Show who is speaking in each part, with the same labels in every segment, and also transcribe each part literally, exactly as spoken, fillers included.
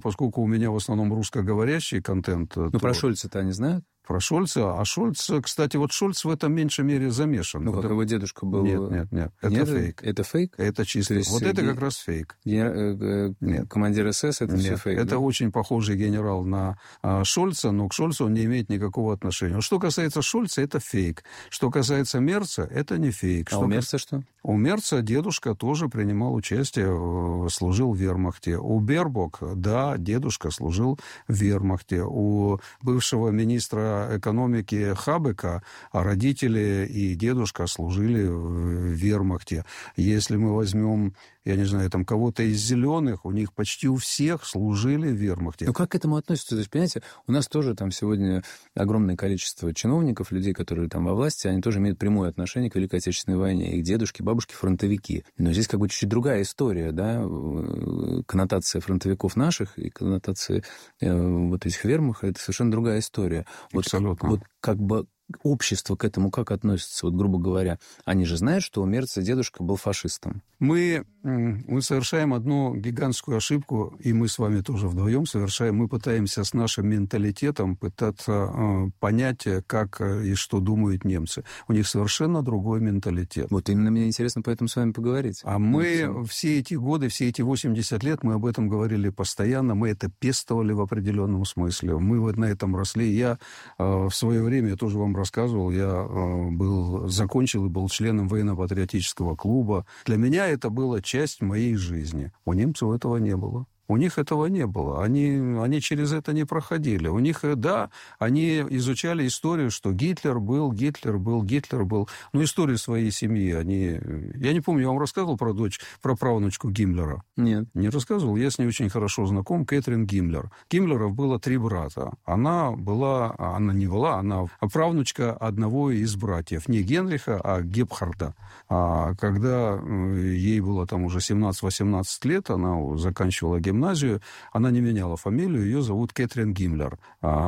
Speaker 1: поскольку у меня в основном русскоговорящий контент...
Speaker 2: Ну,
Speaker 1: то...
Speaker 2: про Шольца-то они знают?
Speaker 1: Про Шольца. А Шольц, кстати, вот Шольц в этом меньшей мере замешан.
Speaker 2: Ну,
Speaker 1: вот
Speaker 2: как
Speaker 1: это...
Speaker 2: его дедушка был...
Speaker 1: Нет, нет, нет. Это
Speaker 2: нет,
Speaker 1: фейк.
Speaker 2: Это фейк?
Speaker 1: Это чисто. Вот это как раз фейк.
Speaker 2: Ген... Нет. Командир СС, это
Speaker 1: нет,
Speaker 2: все фейк,
Speaker 1: это
Speaker 2: да?
Speaker 1: очень похожий генерал на а, Шольца, но к Шольцу он не имеет никакого отношения. Что касается Шольца, это фейк. Что касается Мерца, это не фейк.
Speaker 2: А
Speaker 1: что
Speaker 2: у Мерца что?
Speaker 1: У Мерца дедушка тоже принимал участие, служил в вермахте. У Бербок, да, дедушка служил в вермахте. У бывшего министра экономики Хабека родители и дедушка служили в вермахте. Если мы возьмем, я не знаю, там кого-то из зеленых, у них почти у всех служили в вермахте.
Speaker 2: Ну, как к этому относятся? То есть, понимаете, у нас тоже там сегодня огромное количество чиновников, людей, которые там во власти, они тоже имеют прямое отношение к Великой Отечественной войне. Их дедушки, бабушки фронтовики. Но здесь как бы чуть-чуть другая история, да, коннотация фронтовиков наших и коннотация э, вот этих вермахов, это совершенно другая история. Вот,
Speaker 1: абсолютно.
Speaker 2: Вот как бы общество к этому как относится, вот грубо говоря? Они же знают, что у Мерца дедушка был фашистом.
Speaker 1: Мы, мы совершаем одну гигантскую ошибку, и мы с вами тоже вдвоем совершаем. Мы пытаемся с нашим менталитетом пытаться э, понять, как и что думают немцы. У них совершенно другой менталитет.
Speaker 2: Вот именно мне интересно поэтому с вами поговорить.
Speaker 1: А мы вот. все эти годы, все эти восемьдесят лет, мы об этом говорили постоянно, мы это пестовали в определенном смысле. Мы вот на этом росли. Я э, в свое время, я тоже вам рассказывал, я э, был, закончил и был членом военно-патриотического клуба. Для меня это была часть моей жизни. У немцев этого не было. У них этого не было. Они, они через это не проходили. У них, да, они изучали историю, что Гитлер был, Гитлер был, Гитлер был. Но историю своей семьи они... Я не помню, я вам рассказывал про дочь, про правнучку Гиммлера?
Speaker 2: Нет.
Speaker 1: Не рассказывал. Я с ней очень хорошо знаком. Кэтрин Гиммлер. Гиммлеров было три брата. Она была... Она не была, она правнучка одного из братьев. Не Генриха, а Гепхарда. А когда ей было там уже семнадцать-восемнадцать лет, она заканчивала гимназию, гимназию, она не меняла фамилию, ее зовут Кэтрин Гиммлер.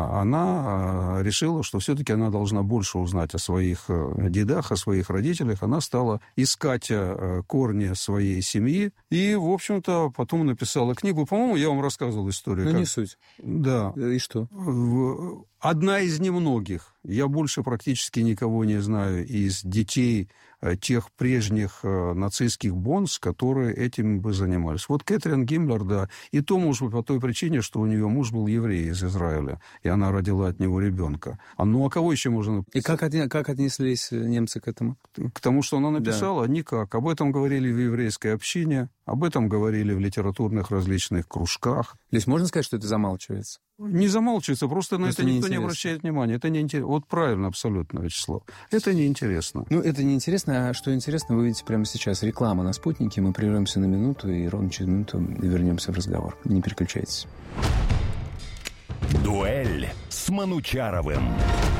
Speaker 1: Она решила, что все-таки она должна больше узнать о своих дедах, о своих родителях. Она стала искать корни своей семьи и, в общем-то, потом написала книгу. По-моему, я вам рассказывал историю.
Speaker 2: Ну,
Speaker 1: как...
Speaker 2: не суть.
Speaker 1: Да.
Speaker 2: И что?
Speaker 1: Одна из немногих. Я больше практически никого не знаю из детей тех прежних нацистских бонз, которые этим бы занимались. Вот Кэтрин Гиммлер, да, и то, может быть, по той причине, что у нее муж был еврей из Израиля, и она родила от него ребенка. А ну, а кого еще можно...
Speaker 2: И как, отне... как отнеслись немцы к этому?
Speaker 1: К тому, что она написала? Да. Никак. Об этом говорили в еврейской общине, об этом говорили в литературных различных кружках.
Speaker 2: То есть можно сказать, что это замалчивается?
Speaker 1: Не замалчивается, просто, просто на это никто не обращает внимания. Это неинтересно. Вот правильно абсолютно, Вячеслав. Это неинтересно.
Speaker 2: Ну, это неинтересно, а что интересно, вы видите прямо сейчас реклама на «Спутнике». Мы прервемся на минуту, и ровно через минуту вернемся в разговор. Не переключайтесь.
Speaker 3: Дуэль с Манучаровым.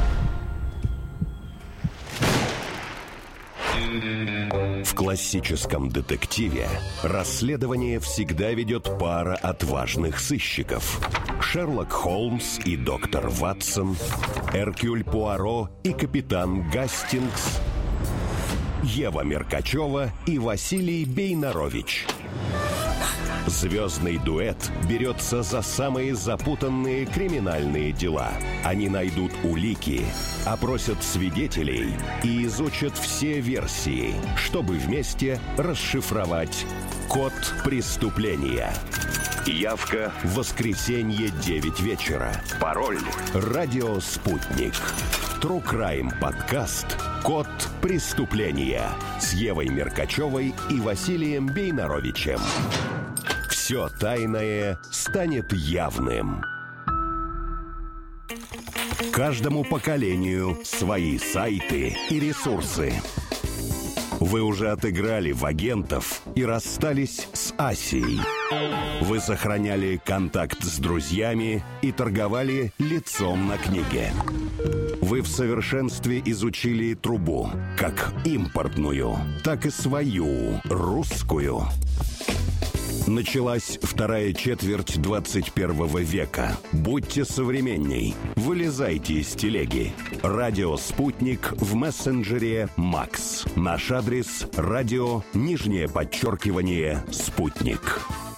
Speaker 3: В классическом детективе расследование всегда ведет пара отважных сыщиков. Шерлок Холмс и доктор Ватсон, Эркюль Пуаро и капитан Гастингс, Ева Меркачева и Василий Бейнарович. Звездный дуэт берется за самые запутанные криминальные дела. Они найдут улики, опросят свидетелей и изучат все версии, чтобы вместе расшифровать код преступления. Явка в воскресенье девять вечера. Пароль «Радио Спутник». True Crime подкаст «Код преступления» с Евой Меркачевой и Василием Бейнаровичем. Все тайное станет явным. Каждому поколению свои сайты и ресурсы. Вы уже отыграли в агентов и расстались с Асией. Вы сохраняли контакт с друзьями и торговали лицом на книге. Вы в совершенстве изучили трубу, как импортную, так и свою, русскую. Началась вторая четверть двадцать первого века. Будьте современней. Вылезайте из телеги. Радио «Спутник» в мессенджере «Макс». Наш адрес – радио, нижнее подчеркивание, «Спутник».